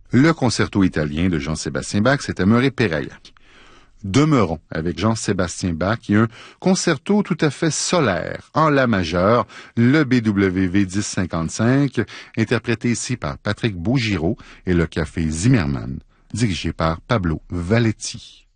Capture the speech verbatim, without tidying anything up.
Le concerto italien de Jean-Sébastien Bach, c'est Amore Pereira. Demeurons avec Jean-Sébastien Bach et un concerto tout à fait solaire en la majeure, le B W V dix cinquante-cinq, interprété ici par Patrick Beaugiraud et le Café Zimmermann, dirigé par Pablo Valetti.